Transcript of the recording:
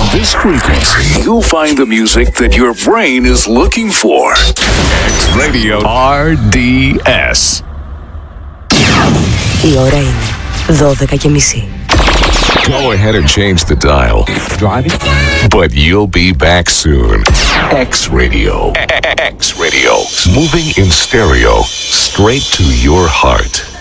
this frequency, you'll find the music that your brain is looking for. X Radio RDS. Η ώρα είναι 12:30. Go ahead and change the dial. Driving? But you'll be back soon. X Radio. X Radio. Moving in stereo straight to your heart.